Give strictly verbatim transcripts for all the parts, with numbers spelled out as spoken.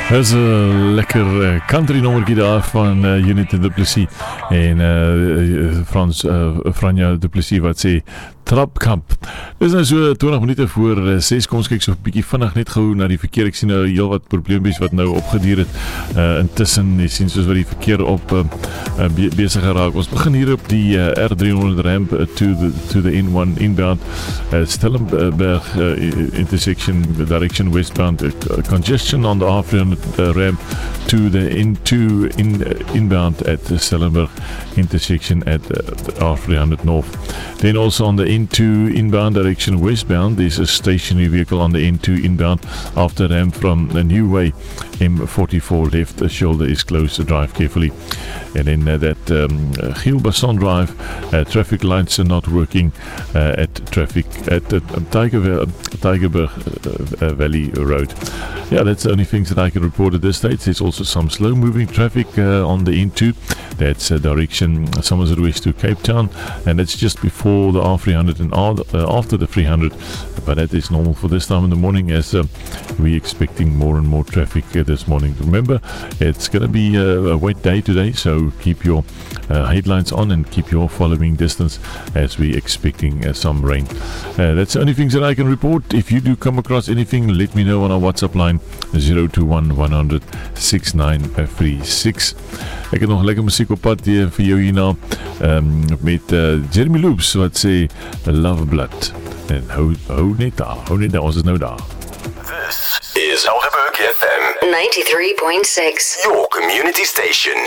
Dat is een lekker country nummertjie daar van uh, Unity Du Plessis en uh, Frans, uh, Franja Du Plessis wat sê Trapkamp. Dit is nou so twintig minute voor ses. Kom ons kyk so 'n bietjie vinnig net gou na die verkeer. Ek sien nou heel wat probleempies wat nou opgedier het. Uh, intussen, jy sien soos wat die verkeer op uh, uh, be besig geraak. Ons begin hier op die uh, R three hundred ramp uh, to the to the N one inbound uh, Stellenberg uh, intersection direction westbound uh, congestion on the R three hundred uh, ramp to the N two in uh, inbound at the Stellenberg intersection at uh, R three hundred north. Then also on the N two inbound direction westbound, there's a stationary vehicle on the N two inbound after ramp from the New Way. M forty-four left the shoulder is closed, to drive carefully. And then uh, that um, Giel Basson Drive, uh, traffic lights are not working uh, at traffic at uh, Tiger, uh, Tigerberg uh, uh, Valley Road. Yeah, that's the only things that I can report at this stage. There's also some slow moving traffic uh, on the N two. That's uh, direction Somerset West to Cape Town, and it's just before the R three hundred and uh, after the three hundred, but that is normal for this time in the morning as uh, we're expecting more and more traffic uh, this morning. Remember, it's going to be a, a wet day today, so keep your uh, headlights on and keep your following distance as we're expecting uh, some rain. Uh, that's the only things that I can report. If you do come across anything, let me know on our WhatsApp line zero two one one zero zero six nine three six. Ek het nog lekker musiek op pad hier vir jou hierna um, met uh, Jeremy Loops wat sê Love Blood. En hou, hou net daar, hou net daar, ons is nou daar. This is Helderberg F M ninety-three point six, your community station.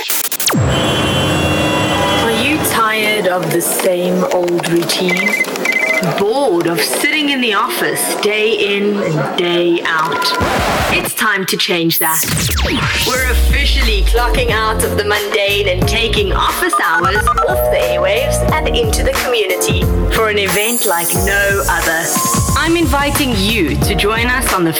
Are you tired of the same old routine? Bored of sitting in the office day in and day out? It's time to change that. We're officially clocking out of the mundane and taking office hours off the airwaves and into the community for an event like no other. I'm inviting you to join us on the